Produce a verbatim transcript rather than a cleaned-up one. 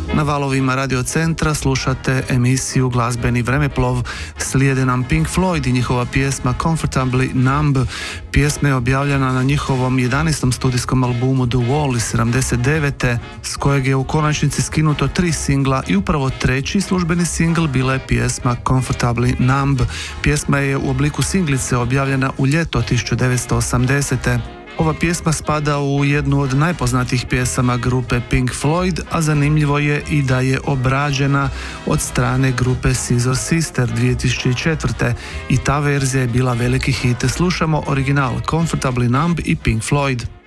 Na valovima Radio Centra slušate emisiju Glazbeni vremeplov. Slijede nam Pink Floyd i njihova pjesma Comfortably Numb. Pjesma je objavljena na njihovom jedanaestom studijskom albumu The Wall iz sedamdeset devete s kojeg je u konačnici skinuto tri singla i upravo treći službeni singl bila je pjesma Comfortably Numb. Pjesma je u obliku singlice objavljena u ljeto tisuću devetsto osamdesete. Ova pjesma spada u jednu od najpoznatijih pjesama grupe Pink Floyd, a zanimljivo je i da je obrađena od strane grupe Scissor Sister dvije tisuće četvrte. i ta verzija je bila veliki hit. Slušamo original Comfortably Numb i Pink Floyd.